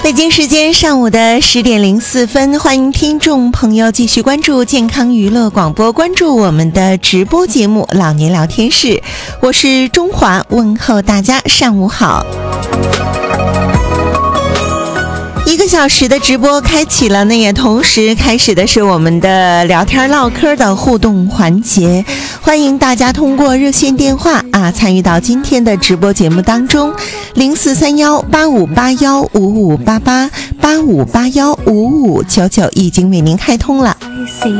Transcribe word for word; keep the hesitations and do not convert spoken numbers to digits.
北京时间上午的十点零四分，欢迎听众朋友继续关注健康娱乐广播，关注我们的直播节目《老年聊天室》，我是中华，问候大家上午好。一个小时的直播开启了，那也同时开始的是我们的聊天唠嗑的互动环节，欢迎大家通过热线电话啊参与到今天的直播节目当中，零四三幺八五八幺五五八八八五八幺五五九九已经为您开通了。